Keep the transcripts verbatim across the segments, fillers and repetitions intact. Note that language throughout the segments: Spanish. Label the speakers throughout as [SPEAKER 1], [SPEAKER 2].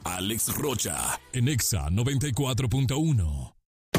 [SPEAKER 1] Alex Rocha, en Exa noventa y cuatro punto uno.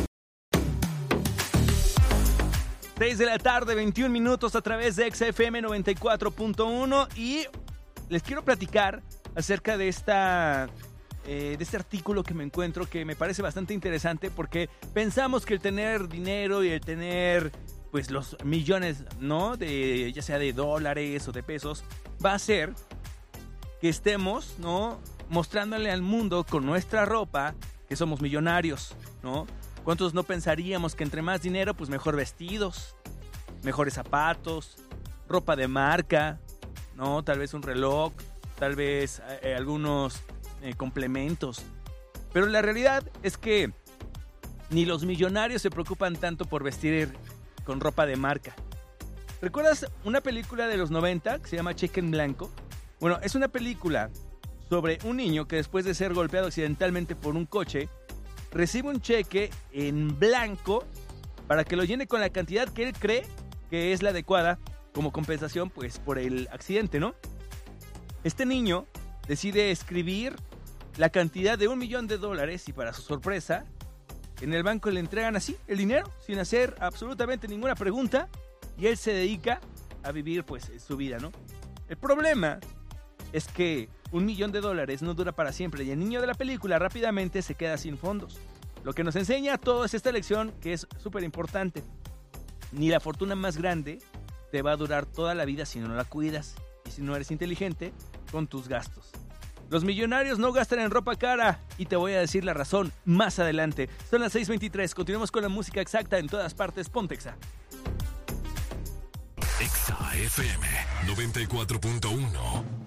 [SPEAKER 2] seis de la tarde, veintiún minutos a través de Exa F M noventa y cuatro punto uno. Y les quiero platicar acerca de esta... Eh, de este artículo que me encuentro, que me parece bastante interesante, porque pensamos que el tener dinero y el tener pues los millones, ¿no? De, ya sea de dólares o de pesos, va a hacer que estemos, ¿no? Mostrándole al mundo con nuestra ropa que somos millonarios, ¿no? ¿Cuántos no pensaríamos que entre más dinero, pues mejor vestidos, mejores zapatos, ropa de marca, ¿no? Tal vez un reloj, tal vez eh, algunos Eh, complementos. Pero la realidad es que ni los millonarios se preocupan tanto por vestir con ropa de marca. ¿Recuerdas una película de los noventa que se llama Cheque en Blanco? Bueno, es una película sobre un niño que después de ser golpeado accidentalmente por un coche, recibe un cheque en blanco para que lo llene con la cantidad que él cree que es la adecuada como compensación, pues, por el accidente, ¿no? Este niño decide escribir la cantidad de un millón de dólares y, para su sorpresa, en el banco le entregan así el dinero sin hacer absolutamente ninguna pregunta, y él se dedica a vivir pues su vida, ¿no? El problema es que un millón de dólares no dura para siempre, y el niño de la película rápidamente se queda sin fondos. Lo que nos enseña todo es esta lección, que es súper importante. Ni la fortuna más grande te va a durar toda la vida si no la cuidas y si no eres inteligente con tus gastos. Los millonarios no gastan en ropa cara, y te voy a decir la razón más adelante. Son las seis veintitrés, continuamos con la música exacta en todas partes. Ponte Exa.
[SPEAKER 1] Exa F M noventa y cuatro punto uno.